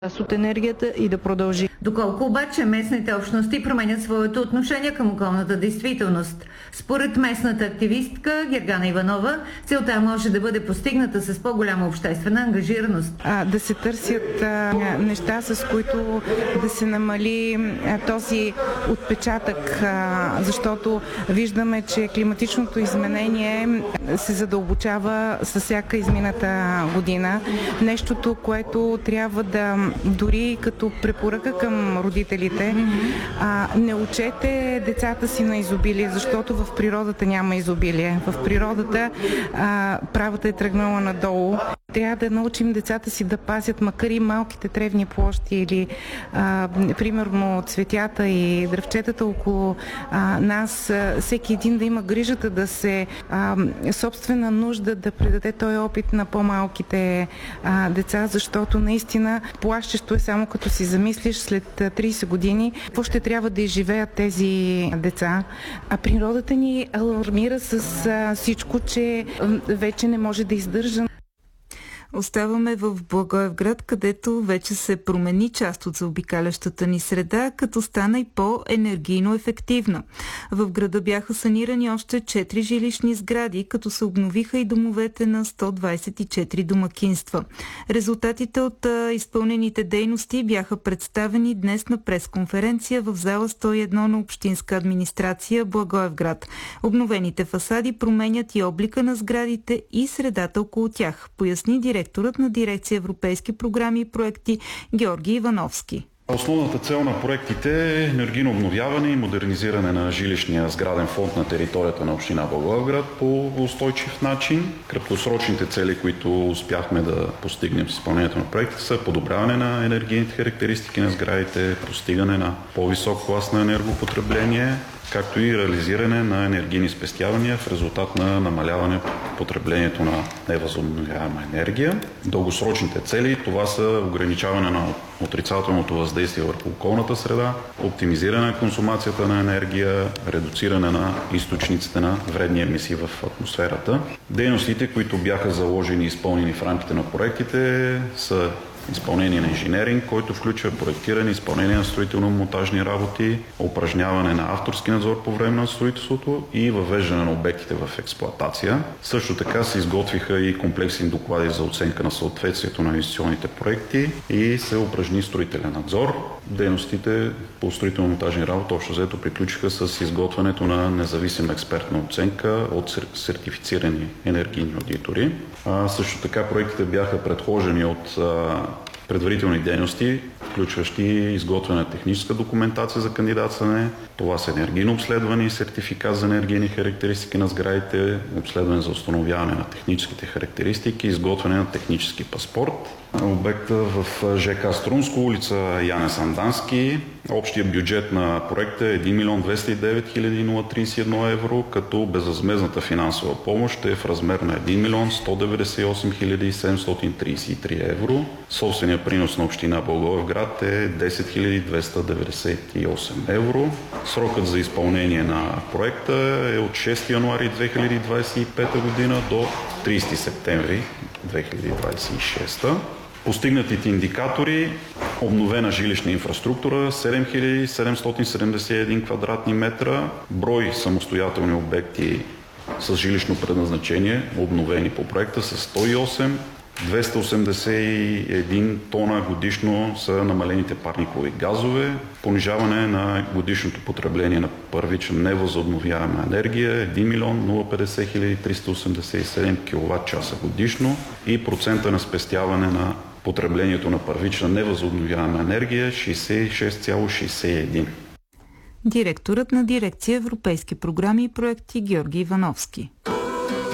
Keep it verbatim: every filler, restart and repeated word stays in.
част от енергията и да продължи. Доколко обаче местните общности променят своето отношение към околната действителност? Според местната активистка Гергана Иванова, целта може да бъде постигната с по-голяма обществена ангажираност. А, да се търсят а, неща, с които да се намали а, този отпечатък, а, защото виждаме, че климатичното изменение се задълбочава с всяка измината година. Нещото, което трябва да дори като препоръка към родителите, а, не учете децата си на изобилие, защото в природата няма изобилие. В природата а, правата е тръгнала надолу. Трябва да научим децата си да пазят макар и малките тревни площи или а, примерно цветята и дръвчетата около а, нас. А, всеки един да има грижата да се а, собствена нужда да предаде този опит на по-малките а, деца, защото наистина плащещо е само като си замислиш след трийсет години какво ще трябва да изживеят тези деца. А природата ни алармира с а, всичко, че а, вече не може да издържа. Оставаме в Благоевград, където вече се промени част от заобикалящата ни среда, като стана и по-енергийно ефективна. В града бяха санирани още четири жилищни сгради, като се обновиха и домовете на сто двадесет и четири домакинства. Резултатите от а, изпълнените дейности бяха представени днес на пресконференция в зала сто и едно на Общинска администрация Благоевград. Обновените фасади променят и облика на сградите и средата около тях, поясни директор директорът на дирекция Европейски програми и проекти Георги Ивановски. Основната цел на проектите е енергийно обновяване и модернизиране на жилищния сграден фонд на територията на община Благоевград по устойчив начин. Краткосрочните цели, които успяхме да постигнем с изпълнението на проекта, са подобряване на енергийните характеристики на сградите, постигане на по-висок клас на енергопотребление, както и реализиране на енергийни спестявания в резултат на намаляване потреблението на невъзобновяема енергия. Дългосрочните цели това са ограничаване на отрицателното въздействие върху околната среда, оптимизиране на консумацията на енергия, редуциране на източниците на вредни емисии в атмосферата. Дейностите, които бяха заложени и изпълнени в рамките на проектите, са изпълнение на инженеринг, който включва проектиране, изпълнение на строително-монтажни работи, упражняване на авторски надзор по време на строителството и въвеждане на обектите в експлоатация. Също така се изготвиха и комплексни доклади за оценка на съответствието на инвестиционните проекти и се упражни строителен надзор. Дейностите по строително-монтажни работи общо взето приключиха с изготвянето на независима експертна оценка от сертифицирани енергийни аудитори. А, също така проектите бяха предхождани от а, предварителни дейности, включващи изготвяне на техническа документация за кандидатстване. Това са енергийно обследване и сертификат за енергийни характеристики на сградите, обследване за установяване на техническите характеристики, изготвяне на технически паспорт. Обекта в ЖК Струмско, улица Яне Сандански. Общият бюджет на проекта е един милион двеста и девет хиляди тридесет и едно евро, като безвъзмездната финансова помощ е в размер на един милион сто деветдесет и осем хиляди седемстотин тридесет и три евро. Собственият принос на община Благоевград е десет хиляди двеста деветдесет и осем евро. Срокът за изпълнение на проекта е от шести януари две хиляди двадесет и пета година до тридесети септември две хиляди двадесет и шеста. Постигнатите индикатори: обновена жилищна инфраструктура седем хиляди седемстотин седемдесет и един квадратни метра, брой самостоятелни обекти с жилищно предназначение, обновени по проекта са сто и осем, двеста осемдесет и един тона годишно са намалените парникови газове, понижаване на годишното потребление на първична невъзобновяема енергия един милион петдесет хиляди триста осемдесет и седем киловатчаса годишно и процента на спестяване на потреблението на първична невъзобновяема енергия шейсет и шест цяло шейсет и едно. Директорът на дирекция Европейски програми и проекти Георги Ивановски.